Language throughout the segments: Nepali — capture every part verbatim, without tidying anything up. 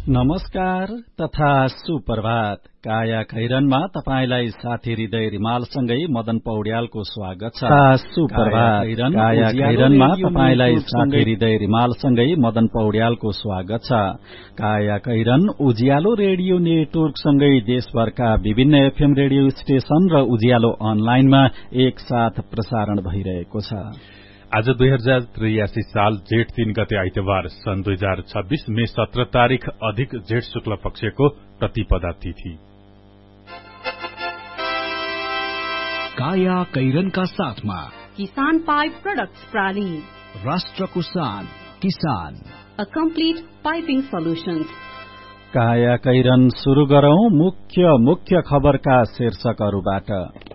नमस्कार तथा सुप्रभात। काया खैरनमा तपाईलाई साथी हृदय रिमालसँगै मदन पौड्यालको स्वागत छ। सुप्रभात। काया खैरनमा तपाईलाई साथी हृदय रिमालसँगै मदन पौड्यालको स्वागत छ। काया खैरन उज्यालो रेडियो नेटवर्कसँगै देशभरका विभिन्न एफएम रेडियो स्टेशन र उज्यालो अनलाइनमा एक साथ प्रसारण भइरहेको छ। आज दुई हजार त्रियासी साल जेठ तीन गते आइतबार सन् दुई हजार छब्बीस मे सत्र तारीक अधिक जेठ शुक्ल पक्षको प्रतिपदा तिथि। काया कैरनका साथमा किसान पाइप प्रोडक्ट्स प्राली, राष्ट्रको शान किसान, अ कम्प्लिट पाइपिङ सोल्युशन्स। काया कैरन शुरू गरौं मुख्य मुख्य खबरका शीर्षकहरूबाट।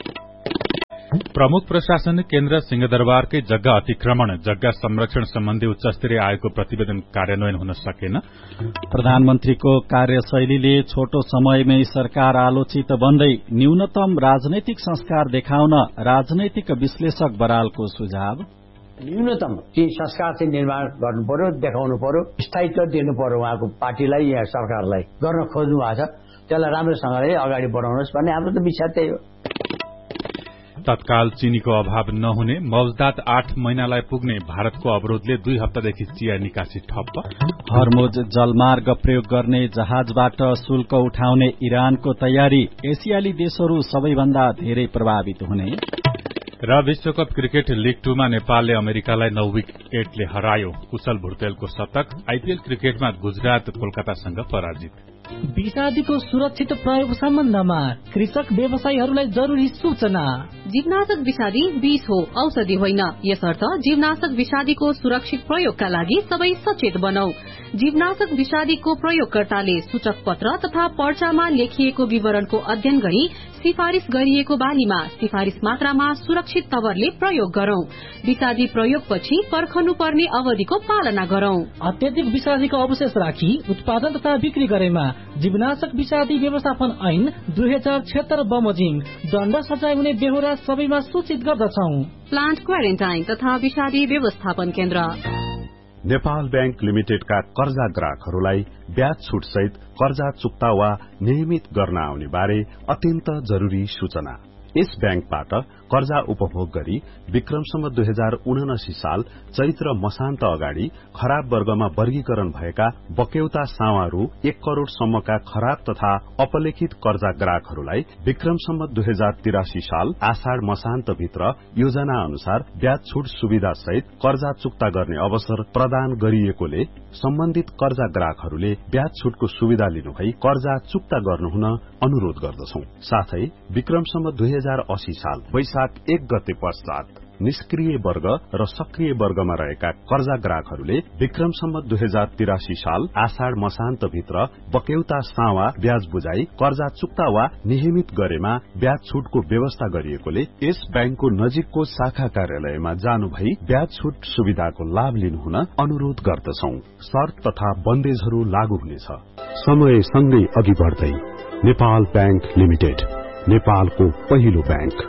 प्रमुख प्रशासनिक केन्द्र सिंहदरबारकै जग्गा अतिक्रमण जग्गा संरक्षण सम्बन्धी उच्च स्तरीय आयोगको प्रतिवेदन कार्यान्वयन हुन सकेन। प्रधानमन्त्रीको कार्यशैलीले छोटो समयमै सरकार आलोचित बन्दै न्यूनतम राजनैतिक संस्कार देखाउन राजनैतिक विश्लेषक बरालको सुझाव। न्यूनतम ती संस्कार चाहिँ निर्माण गर्नु पर्यो, देखाउनु पर्यो, स्थायित्व दिनु पर्यो उहाँको पार्टीलाई या सरकारलाई गर्न खोज्नु भएको छ। त्यसलाई राम्रोसँगले अगाडि बढाउनुहोस् भन्ने हाम्रो त विचार त्यही हो। तत्काल चीनीको अभाव नहुने, मौजदात आठ महिनालाई पुग्ने भारतको अवरोधले दुई हप्तादेखि चिया निकासी ठप्प। हर्मुज जलमार्ग प्रयोग गर्ने जहाजबाट शुल्क उठाउने इरानको तयारी, एसियाली देशहरू सबैभन्दा धेरै प्रभावित हुने। र विश्वकप क्रिकेट लीग टूमा नेपालले अमेरिकालाई नौ विकेटले हरायो, कुशल भुर्तेलको शतक। आईपीएल क्रिकेटमा गुजरात कोलकातासँग पराजित। विषादीको सुरक्षित प्रयोग सम्बन्धमा कृषक व्यवसायीहरूलाई जरुरी सूचना। जीवनाशक विषादी विष हो, औषधि होइन। यसर्थ जीवनाशक विषादीको सुरक्षित प्रयोगका लागि सबै सचेत बनौ। जीवनाशक विषादीको प्रयोगकर्ताले सूचक पत्र तथा पर्चामा लेखिएको विवरणको अध्ययन गरी सिफारिश गरिएको बालीमा सिफारिश मात्रामा सुरक्षित तवरले प्रयोग गरौं। विषादी प्रयोगपछि पर्खनु पर्ने अवधिको पालना गरौं। अत्यधिक विषादीको अवशेष राखी उत्पादन तथा बिक्री गरेमा जीवनाशक विषादी व्यवस्थापन ऐन दुई हजार छत्तर बमोजिम दण्ड सजाय हुने बेहोरा सबैमा सूचित गर्दछौ। प्लान्ट क्वारेन्टाइन तथा विषादी व्यवस्थापन केन्द्र। नेपाल बैंक लिमिटेडका कर्जा ग्राहकहरूलाई ब्याज छुट सहित कर्जा चुक्ता वा नियमित गर्न आउने बारे अत्यन्त जरुरी सूचना। यस बैंकबाट कर्जा उपभोग गरी विक्रमसम्म दुई हजार उनासी साल चैत्र मसान्त अगाडि खराब वर्गमा वर्गीकरण भएका बक्यौता सावारू एक करोड़ सम्मका खराब तथा अपलेखित कर्जा ग्राहकहरूलाई विक्रमसम्म दुई हजार तिरासी साल आषाढ़ मसान्त भित्र योजना अनुसार ब्याज छुट सुविधा सहित कर्जा चुक्ता गर्ने अवसर प्रदान गरिएकोले सम्बन्धित कर्जा ग्राहकहरूले ब्याज छुटको सुविधा लिनुभई कर्जा चुक्ता गर्नुहुन अनुरोध गर्दछौ। साथै विक्रमसम्म दुई हजार अस्सी साल वैशाख एक गते पश्चात निष्क्रिय वर्ग र सक्रिय वर्गमा रहेका कर्जा ग्राहकहरूले विक्रमसम्म दुई हजार तिरासी साल आषाढ़ मसान्त भित्र बक्यौता सावा ब्याज बुझाई कर्जा चुक्ता वा नियमित गरेमा ब्याज छुटको व्यवस्था गरिएकोले यस बैंकको नजिकको शाखा कार्यालयमा जानु भई ब्याज छुट सुविधाको लाभ लिनुहुन अनुरोध गर्दछौ। शर्त तथा बन्देजहरू लागू हुनेछ। समय सँगै अघि बढ्दै नेपाल बैंक लिमिटेड, नेपालको पहिलो बैंक।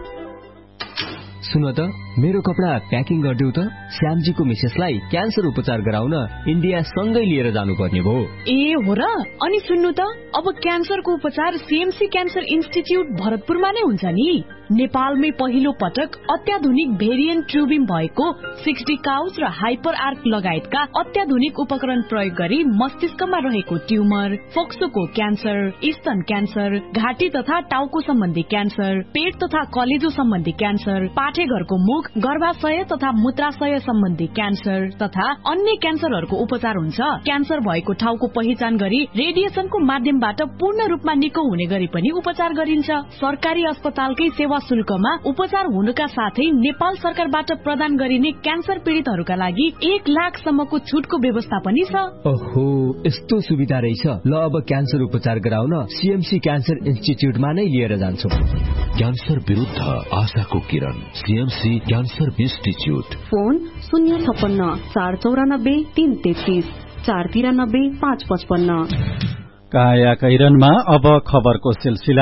सुन त, मेरो कपडा प्याकिङ गरिदेऊ त। श्यामजीको मिसेसलाई क्यान्सर उपचार गराउन इन्डिया सँगै लिएर जानुपर्ने भयो। ए हो र? अनि सुन्नु त, अब क्यान्सरको उपचार सीएमसी क्यान्सर इन्स्टिच्युट भरतपुरमा नै हुन्छ नि। नेपालमै पहिलो पटक अत्याधुनिक भेरिएन्ट ट्युबिङ भएको सिक्सटी काउच र हाइपर आर्क लगायतका अत्याधुनिक उपकरण प्रयोग गरी मस्तिष्कमा रहेको ट्युमर, फोक्सोको क्यान्सर, स्तन क्यान्सर, घाँटी तथा टाउको सम्बन्धी क्यान्सर, पेट तथा कलेजो सम्बन्धी क्यान्सर, पाठेघरको मुख, गर्भाशय तथा मूत्राशय सम्बन्धी क्यान्सर तथा अन्य क्यान्सरहरूको उपचार हुन्छ। क्यान्सर भएको ठाउँको पहिचान गरी रेडिएसनको माध्यमबाट पूर्ण रूपमा निको हुने गरी पनि उपचार गरिन्छ। सरकारी अस्पतालकै सेवा शुल्कमा उपचार हुनुका साथै नेपाल सरकारबाट प्रदान गरिने क्यान्सर पीड़ितहरूका लागि एक लाख सम्मको छुटको व्यवस्था पनि छ। ओहो, यस्तो सुविधा रहेछ। ल, अब क्यान्सर उपचार गराउन सीएमसी क्यान्सर इन्स्टिच्युटमा नै लिएर जान्छु। क्यान्सर विरुद्ध आशाको किरण, सीएमसी क्यान्सर इन्स्टिच्युट। फोन शून्य छप्पन्न चार चौरानब्बे तीन तेत्तीस चार तिरानब्बे पाँच पचपन्न। काया कैरनमा अब खबरको सिलसिला।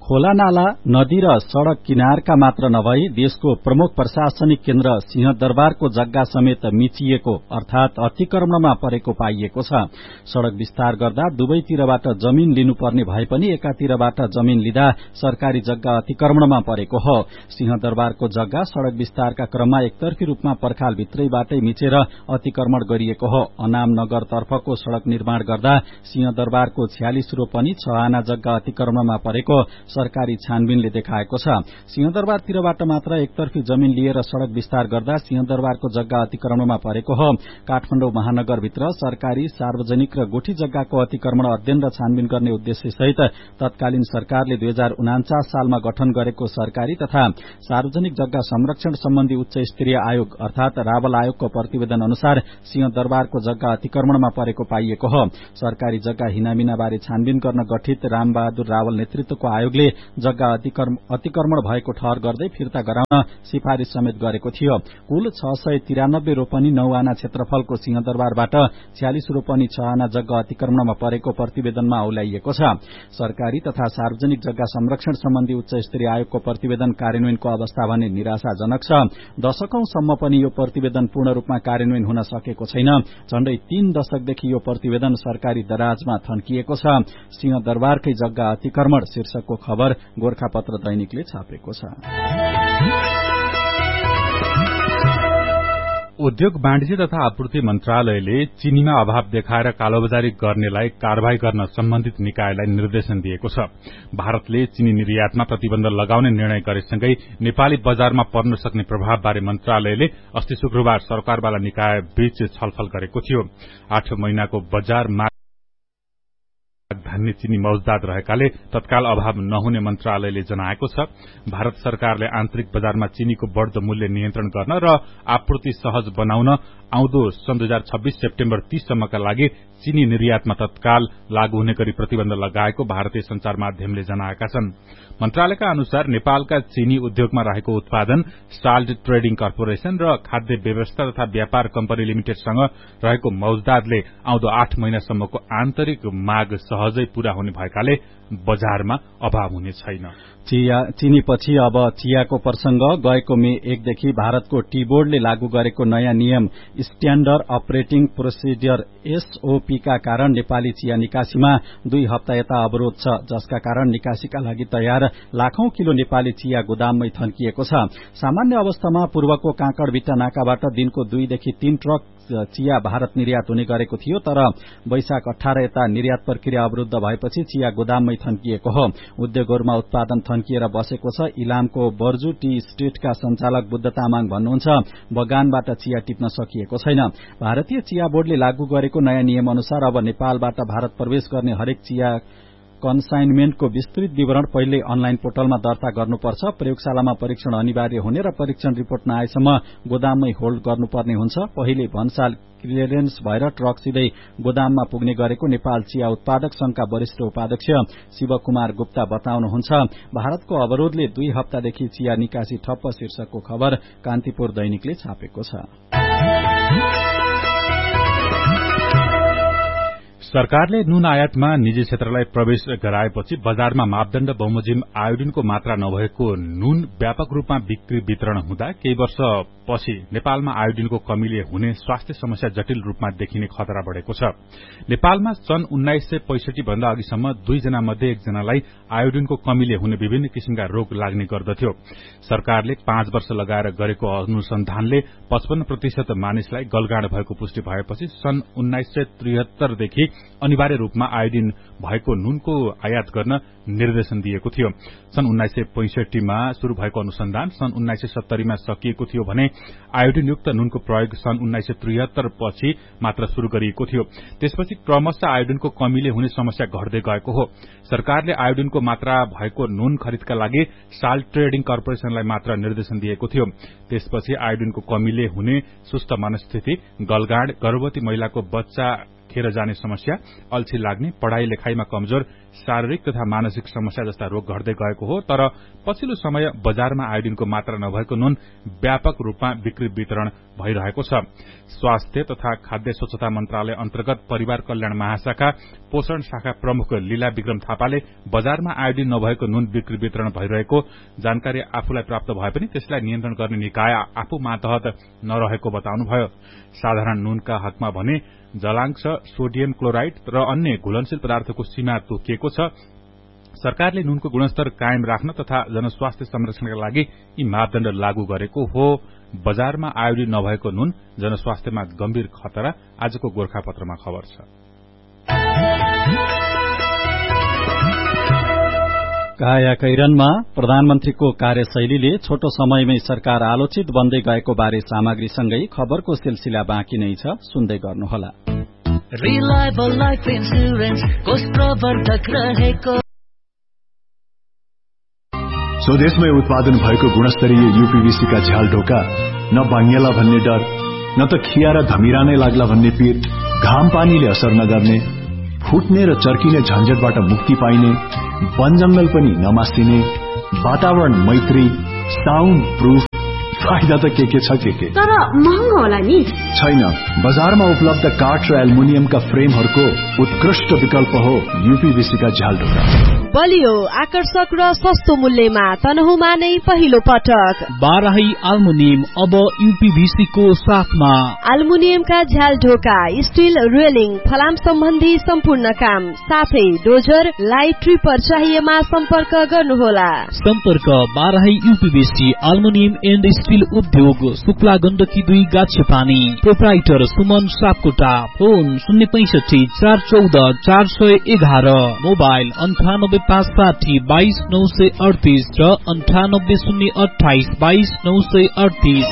खोला नाला नदी र सड़क किनारका मात्र नभई देशको प्रमुख प्रशासनिक केन्द्र सिंहदरबारको जग्गा समेत मिचिएको अर्थात अतिक्रमणमा परेको पाइएको छ। सड़क विस्तार गर्दा दुवैतिरबाट जमीन लिनुपर्ने भए पनि एकातिरबाट जमीन लिँदा सरकारी जग्गा अतिक्रमणमा परेको हो। सिंहदरबारको जग्गा सड़क विस्तारका क्रममा एकतर्फी रूपमा पर्खाल भित्रैबाटै मिचेर अतिक्रमण गरिएको हो। अनाम नगर तर्फको सड़क निर्माण गर्दा सिंहदरबारको छयालिस रोपनी छ आना जग्गा अतिक्रमणमा परेको सरकारी छानबिनले देखाएको छ। सिंहदरबारतिरबाट मात्र एकतर्फी जमीन लिएर सड़क विस्तार गर्दा सिंहदरबारको जग्गा अतिक्रमणमा परेको हो। काठमाडौँ महानगरभित्र सरकारी सार्वजनिक र गोठी जग्गाको अतिक्रमण अध्ययन र छानबिन गर्ने उद्देश्यसहित तत्कालीन सरकारले दुई हजार उनाचास सालमा गठन गरेको सरकारी तथा सार्वजनिक जग्गा संरक्षण सम्बन्धी उच्च स्तरीय आयोग अर्थात रावल आयोगको प्रतिवेदन अनुसार सिंहदरबारको जग्गा अतिक्रमणमा परेको पाइएको हो। सरकारी जग्गा हिनामिना बारे छानबिन गर्न गठित रामबहादुर रावल नेतृत्वको आयोगले जग्गा अतिक्रमण भएको ठहर गर्दै फिर्ता गराउन सिफारिश समेत गरेको थियो। कुल छ सय तिरानब्बे रोपनी नौ आना क्षेत्रफलको सिंहदरबारबाट छयालिस रोपनी छ आना जग्गा अतिक्रमणमा परेको प्रतिवेदनमा औल्याइएको छ। सरकारी तथा सार्वजनिक जग्गा संरक्षण सम्बन्धी उच्च स्तरीय आयोगको प्रतिवेदन कार्यान्वयनको अवस्था भने निराशाजनक छ। दशकौंसम्म पनि यो प्रतिवेदन पूर्ण रूपमा कार्यान्वयन हुन सकेको छैन। झण्डै तीन दशकदेखि यो प्रतिवेदन सरकारी दराजमा थन्किएको छ। सिंहदरबारकै जग्गा अतिक्रमण शीर्षकको खबर गोरखापत्र दैनिकले छापेको छ। उद्योग वाणिज्य तथा आपूर्ति मन्त्रालयले चीनीमा अभाव देखाएर कालोबजारी गर्नेलाई कारवाही गर्न सम्बन्धित निकायलाई निर्देशन दिएको छ। भारतले चीनी निर्यातमा प्रतिबन्ध लगाउने निर्णय गरेसँगै नेपाली बजारमा पर्न सक्ने प्रभावबारे मन्त्रालयले अस्ति शुक्रबार सरकारवाला निकाय बीच छलफल गरेको थियो। आठ महिनाको बजार धान्य चीनी मौजदात रहेकाले तत्काल अभाव नहुने मन्त्रालयले जनाएको छ। भारत सरकारले आन्तरिक बजारमा चीनीको बढ़दो मूल्य नियन्त्रण गर्न र आपूर्ति सहज बनाउन आउँदो सन् दुई हजार छब्बीस सेप्टेम्बर तीससम्मका लागि चीनी निर्यातमा तत्काल लागू हुने गरी प्रतिबन्ध लगाएको भारतीय संचार माध्यमले जनाएका छन्। मन्त्रालयका अनुसार नेपालका चीनी उद्योगमा रहेको उत्पादन साल्ट ट्रेडिङ कर्पोरेशन र खाद्य व्यवस्था तथा व्यापार कम्पनी लिमिटेडसँग रहेको मौजदातले आउँदो आठ महिनासम्मको आन्तरिक माग सहजै पूरा हुने भएकाले बजारमा अभाव हुने छैन। चीनीपछि अब चियाको प्रसंग। गएको मे एकदेखि भारतको टी बोर्डले लागू गरेको नयाँ नियम स्ट्याण्डर्ड अपरेटिङ प्रोसिडियर एसओपी का कारण नेपाली चिया निकासीमा दुई हप्ता यता अवरोध छ, जसका कारण निकासीका लागि तयार लाखौं किलो नेपाली चिया गोदाममै थन्किएको छ। सामान्य अवस्थामा पूर्वको काँकडभिट्टा नाकाबाट दिनको दुईदेखि तीन ट्रक चिया भारत निर्यात हुने गरेको थियो, तर वैशाख अठारह यता निर्यात प्रक्रिया अवरुद्ध भएपछि चिया गोदाममै थन्किएको हो। उद्योगहरूमा उत्पादन थन्किएर बसेको छ। इलामको बर्जु टी स्टेटका संचालक बुद्ध तामाङ भन्नुहुन्छ, बगानबाट चिया टिप्न सकिएको छैन। भारतीय चिया बोर्डले लागू गरेको नयाँ नियम अनुसार अब नेपालबाट भारत प्रवेश गर्ने हरेक चिया कन्साइनमेन्टको विस्तृत विवरण पहिले अनलाइन पोर्टलमा दर्ता गर्नुपर्छ। प्रयोगशालामा परीक्षण अनिवार्य हुने र परीक्षण रिपोर्ट नआएसम्म गोदाममै होल्ड गर्नुपर्ने हुन्छ। पहिले भन्साल क्लियरेन्स भएर ट्रक सिधै गोदाममा पुग्ने गरेको नेपाल चिया उत्पादक संघका वरिष्ठ उपाध्यक्ष शिवकुमार गुप्ता बताउनुहुन्छ। भारतको अवरोधले दुई हप्तादेखि चिया निकासी ठप्प शीर्षकको खबर कान्तिपुर दैनिकले छापेको छ। सरकारले नुन आयातमा निजी क्षेत्रलाई प्रवेश गराएपछि बजारमा मापदण्ड बमोजिम आयोडिनको मात्रा नभएको नुन व्यापक रूपमा बिक्री वितरण हुँदा केही वर्षपछि नेपालमा आयोडिनको कमीले हुने स्वास्थ्य समस्या जटिल रूपमा देखिने खतरा बढ़ेको छ। नेपालमा सन् उन्नाइस सय पैंसठी भन्दा अघिसम्म दुईजना मध्ये एकजनालाई आयोडिनको कमीले हुने विभिन्न किसिमका रोग लाग्ने गर्दथ्यो। सरकारले पाँच वर्ष लगाएर गरेको अनुसन्धानले पचपन्न प्रतिशत मानिसलाई गलगाँड भएको पुष्टि भएपछि सन् उन्नाइस सय त्रिहत्तरदेखि अनिवार्य रूपमा आयोडिन भएको नुनको आयात गर्न निर्देशन दिएको थियो। सन् उन्नाइस सय पैंसठीमा शुरू भएको अनुसन्धान सन् उन्नाइस सय सत्तरीमा सकिएको थियो भने आयोडिनयुक्त नुनको प्रयोग सन् उन्नाइस सय त्रिहत्तर पछि मात्र शुरू गरिएको थियो। त्यसपछि क्रमशः आयोडिनको कमीले हुने समस्या घट्दै गएको हो। सरकारले आयोडिनको मात्रा भएको नुन खरिदका लागि साल्ट ट्रेडिङ कर्पोरेशनलाई मात्र निर्देशन दिएको थियो। त्यसपछि आयोडिनको कमीले हुने सुस्त मनस्थिति, गलगाँड, गर्भवती महिलाको बच्चा खेर जाने समस्या, अल्छी लाग्ने, पढ़ाई लेखाईमा कमजोर, शारीरिक तथा मानसिक समस्या जस्ता रोग घट्दै गएको हो। तर पछिल्लो समय बजारमा आयोडिनको मात्रा नभएको नुन व्यापक रूपमा बिक्री वितरण भइरहेको छ। स्वास्थ्य तथा खाद्य स्वच्छता मन्त्रालय अन्तर्गत परिवार कल्याण महाशाखा पोषण शाखा प्रमुख लीला विक्रम थापाले बजारमा आयोडिन नभएको नुन बिक्री वितरण भइरहेको जानकारी आफूलाई प्राप्त भए पनि त्यसलाई नियन्त्रण गर्ने निकाय आफू मातहत नरहेको बताउनुभयो। साधारण नुनका हकमा भने जलांश, सोडियम क्लोराइड र अन्य घुलनशील पदार्थको सीमा तोकिएको छ। सरकारले नुनको गुणस्तर कायम राख्न तथा जनस्वास्थ्य संरक्षणका लागि यी मापदण्ड लागू गरेको हो। बजारमा आयोडिन नभएको नुन जनस्वास्थ्यमा गम्भीर खतरा, आजको गोर्खापत्रमा खबर छ। कायाकैरनमा प्रधानमन्त्रीको कार्यशैलीले छोटो समयमै सरकार आलोचित बन्दै गएको बारे सामग्रीसँगै खबरको सिलसिला बाँकी नै छ, सुन्दै गर्नुहोला। रिलायबल लाइफ इन्स्योरेन्स कोष प्रवर्धक रहेको स्वदेशमै उत्पादन भएको गुणस्तरीय यूपीवीसी का झ्याल ढोका न बाङ्गेला भन्ने डर, न त खिया र धमिरा नै लाग्ला भन्ने पीर, घाम पानीले असर नगर्ने, फुट्ने र चर्किने झन्झटबाट मुक्ति पाइने, वन जंगल पनि नमास्तिने, वातावरण मैत्री, साउन्ड प्रूफ, फाइदा त के के छ के के, तर महँगो होला नि? छैन, बजारमा उपलब्ध काठ र एल्युमिनियमका फ्रेमहरूको उत्कृष्ट विकल्प हो यूपीवीसी का झ्याल ढोका। बलियो, आकर्षक र सस्तो मूल्यमा तनहुमा नै पहिलो पटक बाराही एल्युमिनियम अब यूपीवीसी को साथमा। एल्युमिनियमका झ्याल ढोका, स्टील रेलिङ, फलाम सम्बन्धी सम्पूर्ण काम, साथै डोजर, लाइट ट्रिपर चाहिएमा सम्पर्क गर्नुहोला। सम्पर्क Barahi UPVC aluminium and steel उद्योग, शुक्ला गण्डकी दुई गाछे पानी। प्रोप्राइटर सुमन सापकोटा। फोन शून्य पैंसठी चार चौध चार सय एघार। मोबाइल अन्ठानब्बे पाँच साठी बाइस नौ सय अडतिस र अन्ठानब्बे शून्य अठाइस बाइस नौ सय अडतिस।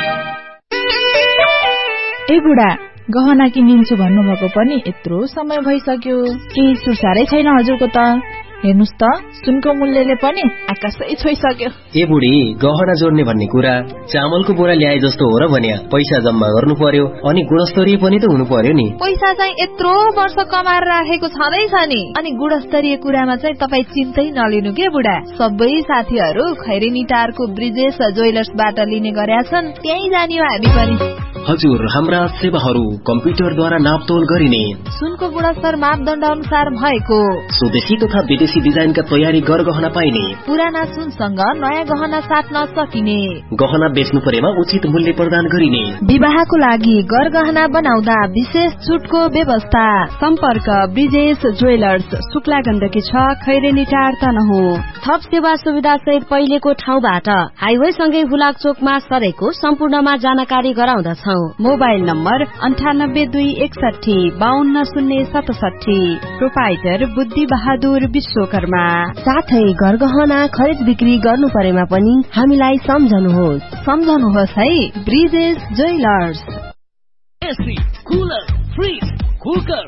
ए बुढा, गहना किनिन्छु भन्नुभएको पनि यत्रो समय भइसक्यो, केही सुसारै छैन हजुरको त। हेर्नुस् त, सुनको मूल्यले पनि आकाशै छोइसक्यो। ए बुढी, गहना जोड्ने भन्ने कुरा चामलको बोरा ल्याए जस्तो हो र भन्या। पैसा जम्मा गर्नु पर्यो अनि गुणस्तरीय पनि त हुनु पर्यो नि। पैसा चाहिँ यत्रो वर्ष कमाएर राखेको छँदैछ नि, अनि गुणस्तरीय कुरामा चाहिँ तपाईँ चिन्तै नलिनु के बुढा। सबै साथीहरू खैरेनी टारको ब्रिजेश ज्वेलर्सबाट लिने गरेका छन्, त्यही जाने हो हामी पनि। हजुर, हाम्रा सेवाहरू कम्प्युटरद्वारा नापतोल गरिने, सुनको गुणस्तर मापदण्ड अनुसार भएको, स्वदेशी तथा विदेशी डिजाइनका तयारी गरगहना पाइने, पुराना सुनसँग नयाँ गहना साट्न सकिने, गहना बेच्नु परेमा उचित मूल्य प्रदान गरिने, विवाहको लागि गरगहना बनाउँदा विशेष छुटको व्यवस्था। सम्पर्क ब्रिजेश ज्वेलर्स, शुक्ला गण्डकी छ, खैरेनी टार तनहु। थप सेवा सुविधा सहित पहिलेको ठाउँबाट हाइवे सँगै हुलाक चोकमा सरेको सम्पूर्णमा जानकारी गराउँदछौ। मोबाइल नम्बर अन्ठानब्बे दुई एकसठी बाहन्न शून्य सतसठी। प्रोपाइटर बुद्धि बहादुर विश्वकर्मा। साथै गरगहना खरिद बिक्री गर्नु परेमा पनि हामीलाई सम्झनुहोस् सम्झनुहोस् है, Brijesh jewellers. AC, cooler, fridge, cooker.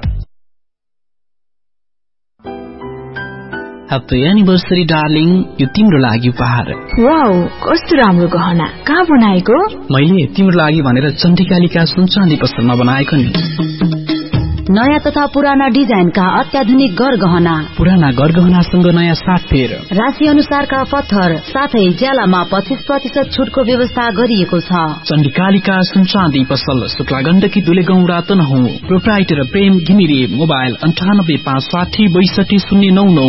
Happy anniversary darling, यो तिम्रो लागि उपहार। वाउ, कस्तो राम्रो गहना, कहाँ बनाएको? मैले तिम्रो लागि भनेर चण्डिकालिका सुन चाँदी पसलमा बनाएको नि। नयाँ तथा पुराना डिजाइनका अत्याधुनिक गरगहना, पुराना गरगहनासँग नयाँ साटफेर, राशि अनुसारका पत्थर, साथै ज्यालामा पच्चीस प्रतिशत छुटको व्यवस्था गरिएको छ। चण्डिकालिका सुन चाँदी पसल, शुक्ला गण्डकी दुले गौडा तनहु। प्रोप्राइटर प्रेम घिमिरे। मोबाइल अन्ठानब्बे पाँच साठी बैसठी शून्य नौ नौ।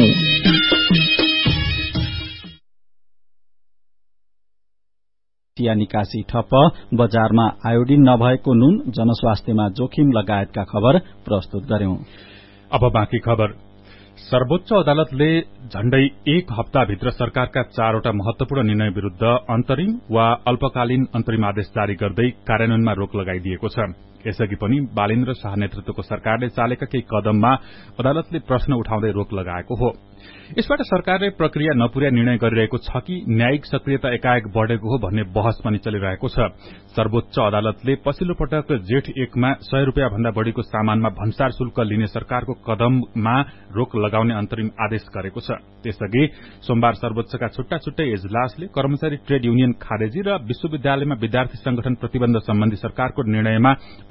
चिया निकासी ठप्प, बजारमा आयोडिन नभएको नुन जनस्वास्थ्यमा जोखिम लगायतका खबर प्रस्तुत गर्यौं। अब बाँकी खबर। सर्वोच्च अदालतले झण्डै एक हप्ताभित्र सरकारका चारवटा महत्वपूर्ण निर्णय विरूद्ध अन्तरिम वा अल्पकालीन अन्तरिम आदेश जारी गर्दै कार्यान्वयनमा रोक लगाइदिएको छ। यसअघि पनि बालेन्द्र शाह नेतृत्वको सरकारले चालेका केही कदममा अदालतले प्रश्न उठाउँदै रोक लगाएको हो। यसबाट सरकारले प्रक्रिया नपुर्या निर्णय गरिरहेको छ कि न्यायिक सक्रियता एकाएक बढ़ेको हो भन्ने बहस पनि चलिरहेको छ। सर्वोच्च अदालतले पछिल्लो पटक जेठ एकमा सय रूपियाँ भन्दा बढ़ीको सामानमा भन्सार शुल्क लिने सरकारको कदममा रोक लगाउने अन्तरिम आदेश गरेको छ। त्यसअघि सोमबार सर्वोच्चका छुट्टा छुट्टै इजलासले कर्मचारी ट्रेड युनियन खारेजी र विश्वविद्यालयमा विद्यार्थी संगठन प्रतिबन्ध सम्बन्धी सरकारको निर्णयमा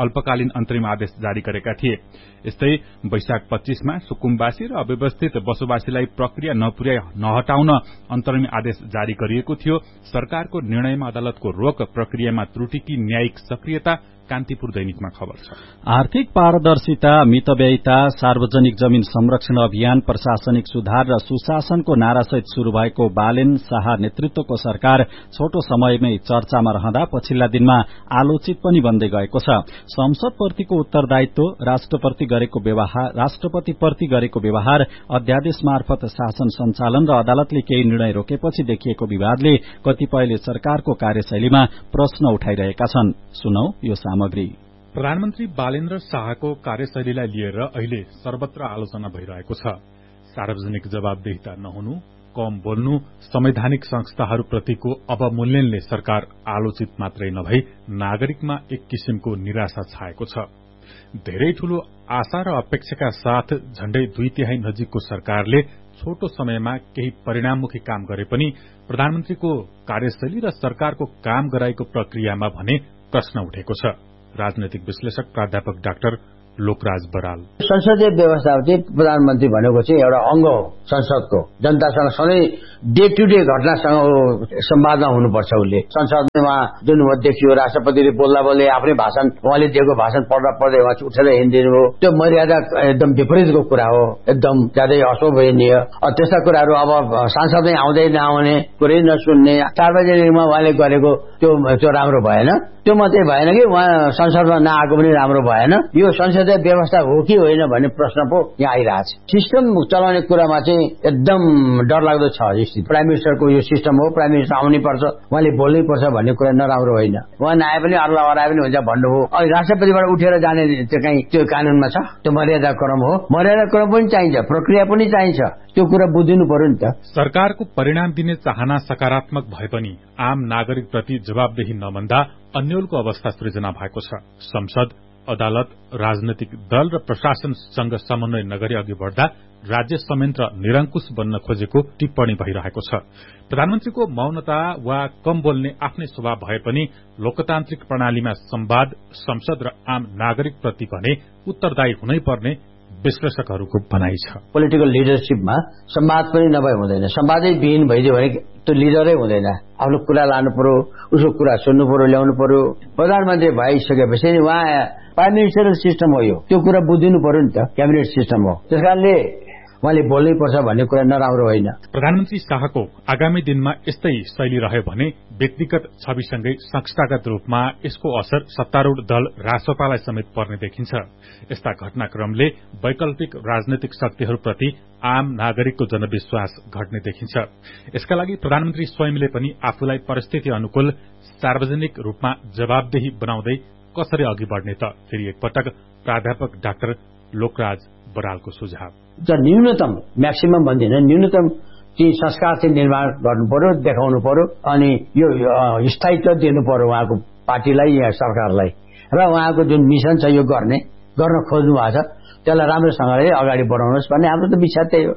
अल्पकालीन अन्तरिम आदेश जारी गरेका थिए। यस्तै वैशाख पच्चीसमा सुकुम्बासी र अव्यवस्थित बसोबासीलाई प्रक्रिया नपुर्याई नहटाउन अन्तरिम आदेश जारी गरिएको थियो। सरकारको निर्णयमा अदालतको रोक, प्रक्रियामा त्रुटिकी न्यायिक सक्रियता। कान्तिपुर दैनिकमा खबर छ। आर्थिक पारदर्शिता, मितव्ययिता, सार्वजनिक जमीन संरक्षण अभियान, प्रशासनिक सुधार र सुशासनको नारासहित शुरू भएको बालेन शाह नेतृत्वको सरकार छोटो समयमै चर्चामा रहँदा पछिल्ला दिनमा आलोचित पनि बन्दै गएको छ। संसदप्रतिको उत्तरदायित्व, राष्ट्रप्रति गरेको व्यवहार राष्ट्रपतिप्रति गरेको व्यवहार, अध्यादेश मार्फत शासन सञ्चालन र अदालतले केही निर्णय रोकेपछि देखिएको विवादले कतिपयले सरकारको कार्यशैलीमा प्रश्न उठाइरहेका छन्। सुनौ यो सामग्री। प्रधानमन्त्री बालेन्द्र शाहको कार्यशैलीलाई लिएर अहिले सर्वत्र आलोचना भइरहेको छ। सार्वजनिक जवाबदेहिता नहुनु, कम बोल्नु, संवैधानिक संस्थाहरूप्रतिको अवमूल्यनले सरकार आलोचित मात्रै नभई नागरिकमा एक किसिमको निराशा छाएको छ। धेरै ठूलो आशा र अपेक्षाका साथ झण्डै दुई तिहाई नजिकको सरकारले छोटो समयमा केही परिणाममुखी काम गरे पनि प्रधानमन्त्रीको कार्यशैली र सरकारको काम गराएको प्रक्रियामा भने प्रश्न उठेको छ। राजनैतिक विश्लेषक प्राध्यापक डाक्टर लोकराज बराल। संसदीय व्यवस्था चाहिँ प्रधानमन्त्री भनेको चाहिँ एउटा अंग हो संसदको। जनतासँग सधैँ डे टु डे घटनासँग संवादमा हुनुपर्छ। उसले संसदमा जुन देखियो राष्ट्रपतिले बोल्दा बोल्दै आफ्नै भाषण, उहाँले दिएको भाषण पढ्दा पढ्दै उहाँ उठेर हिँडिदिनु हो, त्यो मर्यादा एकदम विपरीतको कुरा हो, एकदम ज्यादै अशोभनीय। त्यस्ता कुराहरू अब सांसदै आउँदै नआउने, कुरै नसुन्ने, सार्वजनिकमा उहाँले गरेको त्यो त्यो राम्रो भएन। त्यो मात्रै भएन कि उहाँ संसदमा नआएको पनि राम्रो भएन। यो संसदीय व्यवस्था हो कि होइन भन्ने प्रश्न पो यहाँ आइरहेछ। सिस्टम चलाउने कुरामा चाहिँ एकदम डरलाग्दो छ स्थिति। प्राइम मिनिस्टरको यो सिस्टम हो, प्राइम मिनिस्टर आउनै पर्छ, उहाँले बोल्नै पर्छ भन्ने कुरा नराम्रो होइन। उहाँ नआए पनि अल्ला हराए पनि हुन्छ भन्नुभयो। अनि राष्ट्रपतिबाट उठेर जाने त्यो कहीँ त्यो कानूनमा छ? त्यो मर्यादा क्रम हो। मर्यादा क्रम पनि चाहिन्छ, प्रक्रिया पनि चाहिन्छ। त्यो कुरा बुझिनु पर्यो नि त। सरकारको परिणाम दिने चाहना सकारात्मक भए पनि आम नागरिकप्रति जवाबदेही नभन्दा अन्यलको अवस्था सृजना भएको छ। संसद, अदालत, राजनैतिक दल र प्रशासनसँग समन्वय नगरी अघि बढ्दा राज्य संयन्त्र निरंकुश बन्न खोजेको टिप्पणी भइरहेको छ। प्रधानमन्त्रीको मौनता वा कम बोल्ने आफ्नै स्वभाव भए पनि लोकतान्त्रिक प्रणालीमा संवाद, संसद र आम नागरिकप्रति भने उत्तरदायी हुनै पर्ने विश्लेषकहरूको भनाइ छ। पोलिटिकल लिडरशिपमा संवाद पनि नभए हुँदैन। संवादै विहीन भइदियो भने त्यो लिडरै हुँदैन। आफ्नो कुरा लानु पर्यो, उसको कुरा सुन्नु पर्यो, ल्याउनु पर्यो। प्रधानमन्त्री भइसकेपछि नि उहाँ प्राइम मिनिस्टरल सिस्टम हो, यो त्यो कुरा बुझिनु पर्यो नि त। क्याबिनेट सिस्टम हो, त्यस कारणले उहाँले बोल्नै पर्छ भन्ने कुरा नराम्रो होइन। प्रधानमन्त्री शाहको आगामी दिनमा यस्तै शैली रह्यो भने व्यक्तिगत छविसँगै संस्थागत रूपमा यसको असर सत्तारूढ़ दल रासपालाई समेत पर्ने देखिन्छ। यस्ता घटनाक्रमले वैकल्पिक राजनैतिक शक्तिहरूप्रति आम नागरिकको जनविश्वास घट्ने देखिन्छ। यसका लागि प्रधानमन्त्री स्वयंले पनि आफूलाई परिस्थिति अनुकूल सार्वजनिक रूपमा जवाबदेही बनाउँदै कसरी अघि बढ्ने त? फेरि एकपटक प्राध्यापक डाक्टर लोकराज बरालको सुझाव। न्यूनतम म्याक्सिमम भन्दिन, न्यूनतम चाहिँ संस्कार चाहिँ निर्माण गर्नु पर्यो, देखाउनु पर्यो। अनि यो स्थायित्व दिनु पर्यो उहाँको पार्टीलाई या सरकारलाई। र उहाँको जुन मिशन छ यो गर्ने गर्न खोज्नु भएको छ, त्यसलाई राम्रोसँगले अगाडि बढाउनुहोस् भन्ने हाम्रो त विचार त्यही हो।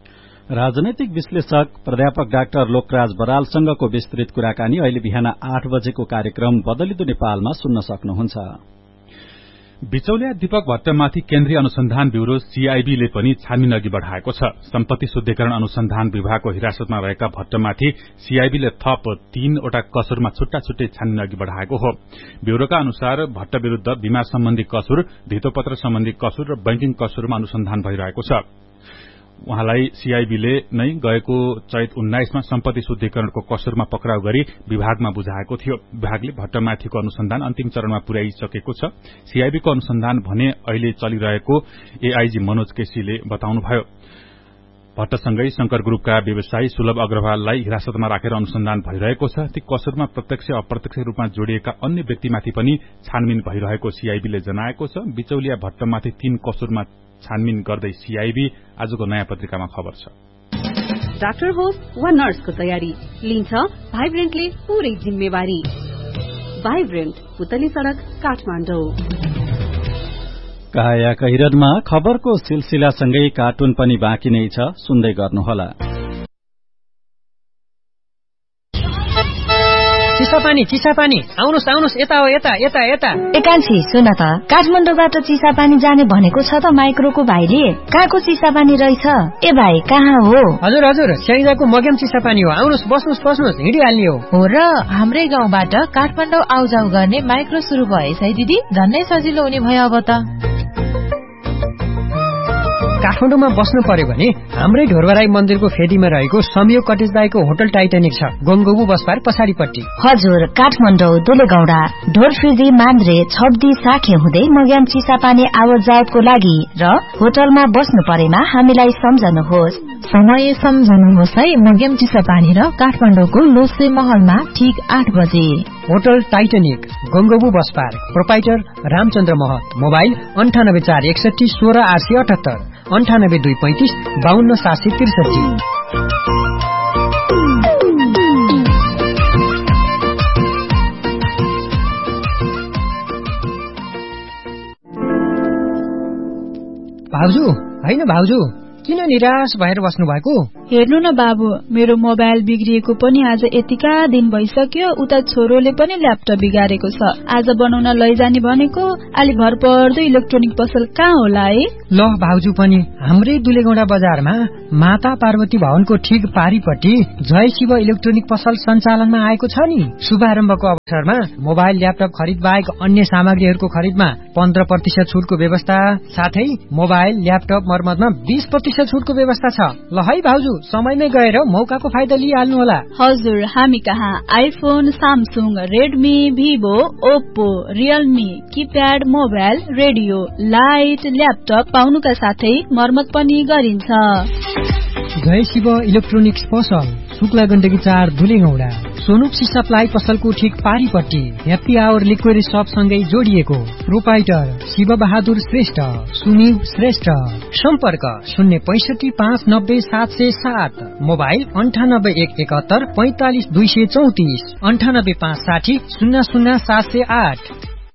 राजनैतिक विश्लेषक प्राध्यापक डाक्टर लोकराज बरालसँगको विस्तृत कुराकानी अहिले बिहान आठ बजेको कार्यक्रम बदलिदो नेपालमा सुन्न सक्नुहुन्छ। बिचौलिया दीपक भट्टमाथि केन्द्रीय अनुसन्धान ब्यूरो सीआईबीले पनि छानबिन अघि बढ़ाएको छ। सम्पत्ति शुद्धिकरण अनुसन्धान विभागको हिरासतमा रहेका भट्टमाथि सीआईबीले थप तीनवटा कसुरमा छुट्टा छुट्टै छानबिन अघि बढ़ाएको हो। ब्यूरोका अनुसार भट्ट विरूद्ध बीमा सम्बन्धी कसुर, धितोपत्र सम्बन्धी कसुर र बैंकिङ कसुरमा अनुसन्धान भइरहेको छ। उहाँलाई सीआईबीले नै गएको चैत उन्नाइसमा सम्पत्ति शुद्धिकरणको कसुरमा पक्राउ गरी विभागमा बुझाएको थियो। विभागले भट्टमाथिको अनुसन्धान अन्तिम चरणमा पुर्याइसकेको छ। सीआईबीको अनुसन्धान भने अहिले चलिरहेको एआईजी मनोज केसीले बताउनुभयो। भट्टसँगै शंकर ग्रुपका व्यवसायी सुलभ अग्रवाललाई हिरासतमा राखेर अनुसन्धान भइरहेको छ। ती कसुरमा प्रत्यक्ष अप्रत्यक्ष रूपमा जोडिएका अन्य व्यक्तिमाथि पनि छानबिन भइरहेको सीआईबीले जनाएको छ। बिचौलिया भट्टमाथि तीन कसुरमा छानबिन गर्दै सीआईबी आजको नयाँ पत्रिकामा खबर छ। डाक्टर होस् वा नर्सको तयारी लिन्छ भाइब्रेन्टले पूरै जिम्मेवारी। भाइब्रेन्ट, पुतली सड़क, काठमाडौँ। काया कैरनमा खबरको सिलसिलासँगै कार्टुन पनि बाँकी नै छ, सुन्दै गर्नुहोला। चिसापानी चिसापानी आउनुहोस् आउनुहोस् यता हो यता यता यता एकान्छी सुन त काठमाडौँबाट चिसापानी जाने भनेको छ त माइक्रोको भाइले कहाँको चिसापानी रहेछ ए भाइ कहाँ हो हजुर हजुर स्याइजाको मग्याम चिसापानी हो आउनुहोस् बस्नुहोस् बस्नुहोस् हिँडिहाल्ने हो हो र हाम्रै गाउँबाट काठमाडौँ आउजाउ गर्ने माइक्रो सुरु भएछ है दिदी झन्नै सजिलो हुने भयो अब त काठमाडौँमा बस्नु पर्यो भने हाम्रै ढोरबराई मन्दिरको फेदीमा रहेको संयोग कटेज दाईको होटल टाइटानिक छ गंगोबु बसपार पछाडिपट्टि हजुर काठमाडौँ दुलेगौडा ढोरफिर्दी मान्द्रे छब्दी साखे हुँदै मग्याम चिसापानी आवत जावतको लागि र होटलमा बस्नु परेमा हामीलाई सम्झनुहोस् समय सम्झनुहोस् है मग्याम चिसापानी र काठमाडौँको लोसे महलमा ठीक आठ बजे होटल टाइटानिक गंगोबु बसपार प्रोपाइटर रामचन्द्र महत मोबाइल अन्ठानब्बे चार एकसठी सोह्र आठ सय अठहत्तर अन्ठानब्बे दुई पैंतिस बाहन्न सात सय त्रिसठी भाउजू होइन भाउजू किन निराश भएर बस्नु भएको हेर्नु न बाबु मेरो मोबाइल बिग्रिएको पनि आज यतिका दिन भइसक्यो उता छोरोले पनि ल्यापटप बिगारेको छ आज बनाउन लैजाने भनेको अलि भर पर्दो इलेक्ट्रोनिक पसल कहाँ होला है ल भाउजू पनि हाम्रै दुलेगौडा बजारमा माता पार्वती भवनको ठीक पारीपट्टि जय शिव इलेक्ट्रोनिक पसल सञ्चालनमा आएको छ नि शुभारम्भको अवसरमा मोबाइल ल्यापटप खरिद बाहेक अन्य सामग्रीहरूको खरिदमा पन्ध्र प्रतिशत छुटको व्यवस्था साथै मोबाइल ल्यापटप मर्मतमा बीस प्रतिशत छुटको व्यवस्था छ ल है भाउजू समयमै गएर मौकाको फाइदा लिइहाल्नु होला हजुर हामी कहाँ iPhone Samsung Redmi Vivo Oppo Realme keypad mobile radio light laptop पाउनुका साथै मर्मत पनि गरिन्छ जय शिव इलेक्ट्रोनिक्स पसल शुक्ला गण्डकी चार दुलेगौडा सोनुप्सी सप्लाई पसलको ठीक पारीपट्टि ह्याप्पी आवर लिक्विड शप सँगै जोडिएको प्रोपाइटर शिव बहादुर श्रेष्ठ सुनिल श्रेष्ठ सम्पर्क शून्य पैसठी पाँच नब्बे सात सय सात मोबाइल अन्ठानब्बे एक एकहत्तर पैंतालिस दुई सय चौतिस अन्ठानब्बे पाँच साठी शून्य शून्य सात सय आठ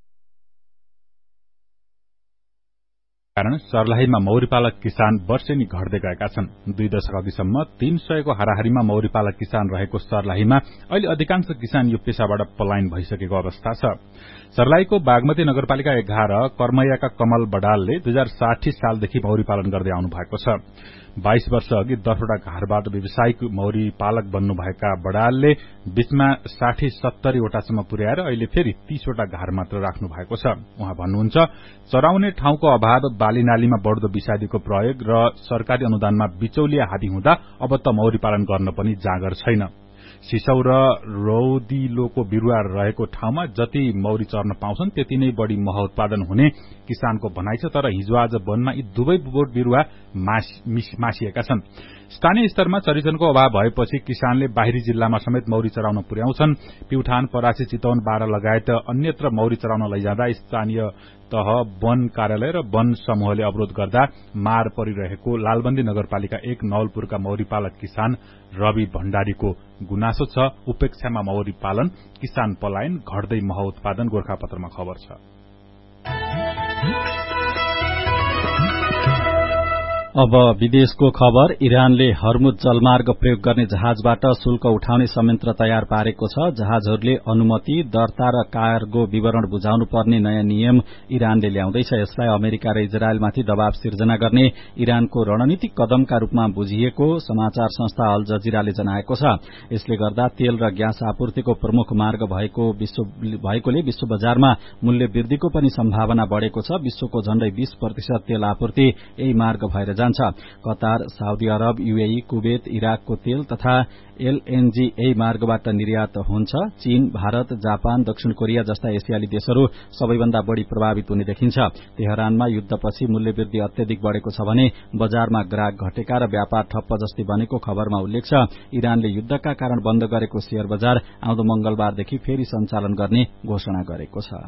कारण सर्लाहीमा मौरीपालक किसान वर्षेनी घट्दै गएका छन् दुई दशक अघिसम्म तीन सयको हाराहारीमा मौरीपालक किसान रहेको सर्लाहीमा अहिले अधिकांश किसान यो पेशाबाट पलायन भइसकेको अवस्था छ सर्लाहीको बागमती नगरपालिका एघार कर्मैयाका कमल बडालले दुई हजार साठी सालदेखि मौरी पालन गर्दै आउनु भएको छ बाइस वर्ष अघि दसवटा घरबाट व्यावसायिक मौरी पालक बन्नुभएका बडालले बीचमा साठी सत्तरीवटासम्म पुर्याएर अहिले फेरि तीसवटा घर मात्र राख्नु भएको छ उहाँ भन्नुहुन्छ चराउने ठाउँको अभाव बालीनालीमा बढ्दो विषादीको प्रयोग र सरकारी अनुदानमा बिचौलिया हाबी हुँदा अब त मौरी पालन गर्न पनि जागर छैन सिसौ र रौदिलोको बिरूवा रहेको ठाउँमा जति मौरी चर्न पाउँछन् त्यति नै बढ़ी मह उत्पादन हुने किसानको भनाइ छ तर हिजो आज वनमा यी दुवै बोट बिरूवा मासिएका छन् स्थानीय स्तरमा चरिजनको अभाव भएपछि किसानले बाहिरी जिल्लामा समेत मौरी चराउन पुर्याउँछन् प्युठान परासी चितवन बारा लगायत अन्यत्र मौरी चराउन लैजाँदा स्थानीय तह वन कार्यालय र वन समूहले अवरोध गर्दा मार परिरहेको लालबन्दी नगरपालिका एक नवलपुरका मौरी पालक किसान रवि भण्डारीको गुनासो छ उपेक्षामा मौरी पालन किसान पलायन घट्दै मह उत्पादन गोरखापत्रमा खबर छ अब विदेशको खबर इरानले हर्मुज जलमार्ग प्रयोग गर्ने जहाजबाट शुल्क उठाउने संयन्त्र तयार पारेको छ जहाजहरूले अनुमति दर्ता र कार्गो विवरण बुझाउनु पर्ने नयाँ नियम इरानले ल्याउँदैछ यसलाई अमेरिका र इजरायलमाथि दबाव सिर्जना गर्ने इरानको रणनीतिक कदमका रूपमा बुझिएको समाचार संस्था अल जजिराले जनाएको छ यसले गर्दा तेल र ग्यास आपूर्तिको प्रमुख मार्ग भएको भएकोले विश्व बजारमा मूल्य वृद्धिको पनि सम्भावना बढ़ेको छ विश्वको झण्डै बीस प्रतिशत तेल आपूर्ति यही मार्ग भएर जान्छ Qatar Saudi Arab UAE Kuwait इराकको तेल तथा एलएनजी यही मार्गबाट निर्यात हुन्छ चीन भारत जापान दक्षिण कोरिया जस्ता एसियाली देशहरू सबैभन्दा बढ़ी प्रभावित हुने देखिन्छ तेहरानमा युद्धपछि मूल्य वृद्धि अत्यधिक बढ़ेको छ भने बजारमा ग्राहक घटेका र व्यापार ठप्प जस्ती बनेको खबरमा उल्लेख छ इरानले युद्धका कारण बन्द गरेको शेयर बजार आउँदो मंगलबारदेखि फेरि सञ्चालन गर्ने घोषणा गरेको छ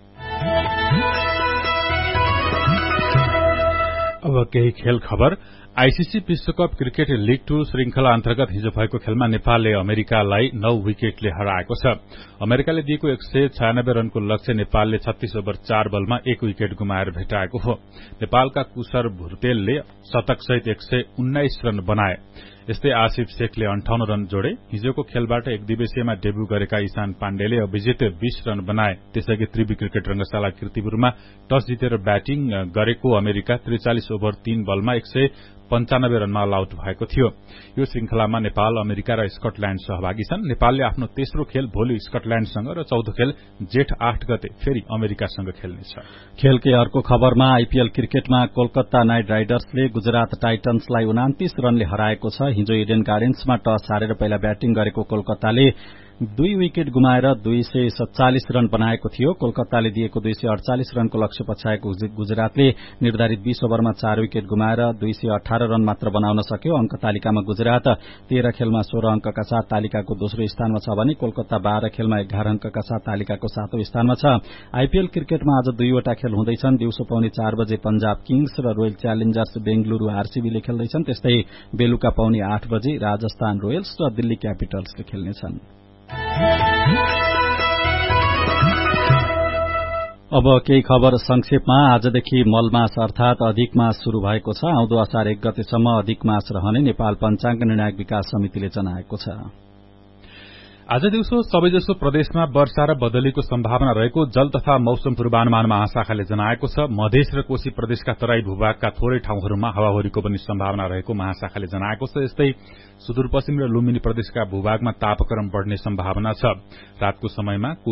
अब केही खेल खबर आईसीसी विश्वकप क्रिकेट लीग टू श्रृंखला अन्तर्गत हिजो भएको खेलमा नेपालले अमेरिकालाई नौ विकेटले हराएको छ अमेरिकाले दिएको एक सय छयानब्बे रनको लक्ष्य नेपालले छत्तीस ओभर चार बलमा एक विकेट गुमाएर भेटाएको हो नेपालका कुशर भुर्तेलले शतकसहित एक सय उन्नाइस रन बनाए यस्तै आसिफ शेखले अन्ठाउन्न रन जोडे। हिजोको खेलबाट एक दिवसीयमा डेब्यू गरेका ईशान पाण्डेले अभिजित बीस रन बनाए। त्यसअघि त्रिवी क्रिकेट रंगशाला कीर्तिपुरमा टस जितेर ब्याटिङ गरेको अमेरिका त्रिचालिस ओभर तीन बलमा एक सय पञ्चानब्बे रनमा अल आउट भएको थियो। यो श्रृंखलामा नेपाल, अमेरिका र स्कटल्याण्ड सहभागी छन्। नेपालले आफ्नो तेस्रो खेल भोलि स्कटल्याण्डसँग र चौथो खेल जेठ आठ गते फेरि अमेरिकासँग खेल्नेछ। खेलकै अर्को खबरमा आईपीएल क्रिकेटमा कोलकाता नाइट राइडर्सले गुजरात टाइटन्सलाई उनातीस रनले हराएको छ। हिजो इडेन गार्डन्समा टस हारेर पहिला ब्याटिङ गरेको कोलकाताले दुई विकेट गुमाएर दुई सय सत्तालिस रन बनाएको थियो। कोलकाताले दिएको दुई सय अडचालिस रनको लक्ष्य पछ्याएको गुजरातले निर्धारित बीस ओभरमा चार विकेट गुमाएर दुई सय अठार रन मात्र बनाउन सक्यो। अंक तालिकामा गुजरात तेह्र खेलमा सोह्र अंकका साथ तालिकाको दोस्रो स्थानमा छ भने कोलकाता बाह्र खेलमा एघार अंकका साथ तालिकाको सातौं स्थानमा छ। आईपीएल क्रिकेटमा आज दुईवटा खेल हुँदैछन्। दिउँसो पाउने चार बजे पंजाब किङ्स र रोयल च्यालेन्जर्स बेंगलुरू आरसीबीले खेल्दैछन्। त्यस्तै बेलुका पाउने आठ बजे राजस्थान रोयल्स र दिल्ली क्यापिटल्सले खेल्नेछन्। अब केही खबर संक्षेपमा। आजदेखि मलमास अर्थात अधिक मास शुरू भएको छ। आउँदो असार एक गतेसम्म अधिक मास रहने नेपाल पञ्चाङ्ग निर्णायक विकास समितिले जनाएको छ। आज दिउँसो सबैजसो प्रदेशमा वर्षा र बदलीको सम्भावना रहेको जल तथा मौसम पूर्वानुमान महाशाखाले जनाएको छ। मधेस र कोशी प्रदेशका तराई भूभागका थोरै ठाउँहरूमा हावाहुरीको पनि सम्भावना रहेको महाशाखाले जनाएको छ। यस्तै सुदूरपश्चिम र लुम्बिनी प्रदेशका भूभागमा तापक्रम बढ़ने सम्भावना छ। रातको समयमा